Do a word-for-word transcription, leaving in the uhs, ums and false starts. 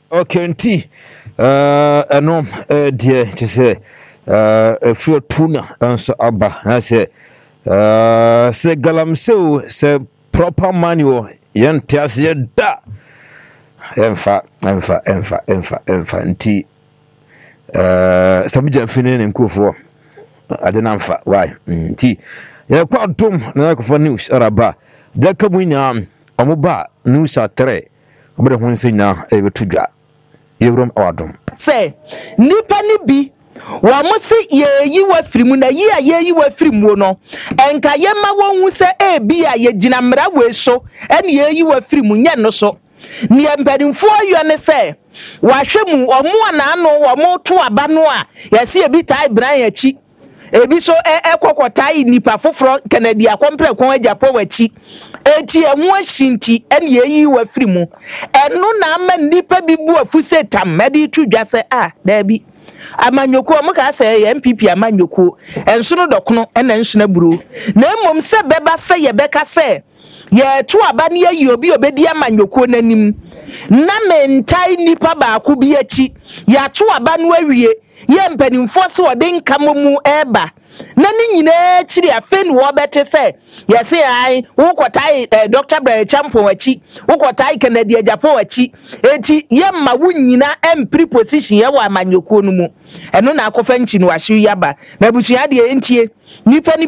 Okay, nti uh eno uh, dear to say uh if you tuna and aba I say uh say galamsey say proper manual yen tiase da emfa emfa emfa emfa emfa nti uh samija fini ne nkofo ade na mfa why nti ye kwa dom na ko news araba da kamunya omoba news atre obere ho nsenya e betudwa yewrom awadom say nipa ni bi wa mo se ye yi wa firimu na yi a ye yi wa firimu no enka ye ma won se e bi a ye gina mra we so ene ye yi wa firimu nye no so ni empadinfo ayo ne se wa hwemu omo na ano omo to aba no a ye se e bi tai bran achi ebi so e ekokotai nipa foforo Kennedy akompre kon ajapo wachi eti emu ashinti ene ye yi wa firimu eno na ama nipa bi bu afuse tam medi tudwa se ah da bi amanyoko mo ka se M P P amanyoko enso no dokono ena enso na buru na emom se beba se ye beka se ye to aba ne ye obi obedi amanyoko nanim na mentai nipa ba ko bi achi ya to aba no awie ye mpanimfo se wode nkamomu eba na ni nyina chiri afen wo bete se ye se ai wo kotai Doctor Brian Champo wachi wo kotai Kennedy Ajapo wachi eti ye ma wo nyina empri position ye wa amanyoko no mu eno na akofa nchi no ahwe yaba na busuade entie nipa ni